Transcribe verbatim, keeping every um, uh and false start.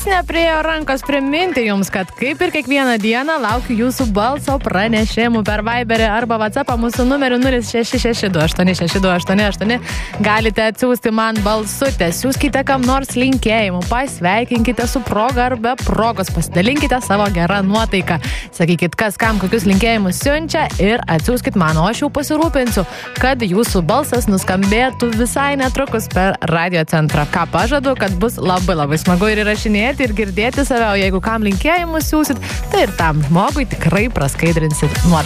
vis nepriejo rankos priminti jums, kad kaip ir kiekvieną dieną laukiu jūsų balso pranešimų per Viberį arba WhatsAppą mūsų numeriu nulis šeši šeši du aštuoni šeši du aštuoni aštuoni. Galite atsiųsti man balsutę, siūskite kam nors linkėjimų, pasveikinkite su proga ar be progos, pasidalinkite savo gerą nuotaiką. Sakykit, kas kam kokius linkėjimus siunčia ir atsiųskit man, o aš jau pasirūpinsiu, kad jūsų balsas nuskambėtų visai netrukus per Radio centrą. Ką pažadu, kad bus labai labai smagu ir įrašinėti, ir girdėti save, o jeigu kam linkėjimus siūsit, tai ir tam žmogui tikrai praskaidrinsit nuotaiką.